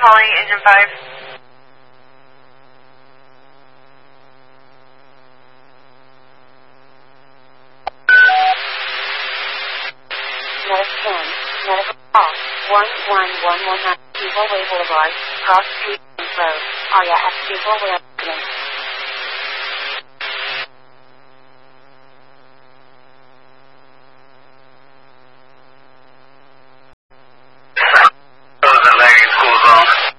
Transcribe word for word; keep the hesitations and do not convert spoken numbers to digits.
calling engine five. Medic ten, medical call, one one one one nine, Depot Way Boulevard, Cross Street Road, Aria at Depot Way.